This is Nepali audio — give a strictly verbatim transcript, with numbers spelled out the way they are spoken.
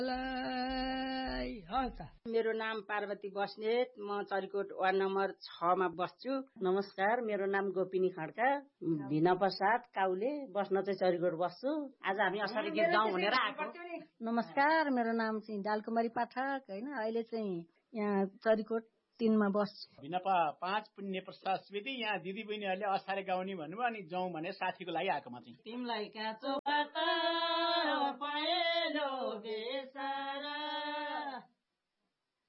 मेरो नाम पार्वती बस्नेत, म चरीकोट वार्ड नम्बर छ मा बस्छु। नमस्कार, मेरो नाम गोपिनी खड्का, भिना प्रसाद काउले, बस्न चाहिँ चरीकोट बस्छु। आज हामी असारे गीत गाउँ भनेर आएको। नमस्कार, मेरो नाम चाहिँ डालकुमारी पाठक हैन, अहिले चाहिँ यहाँ चरीकोट तीन मा बस्छु। भिनापा पाँच पुण्य प्रसाद स्मृति, यहाँ दिदी बहिनीहरूले असारे गाउने भन्नुभयो अनि जाउँ भने साथीको लागि आएको म चाहिँ। तिमलाई काँचो पाता पहेँलो बेसार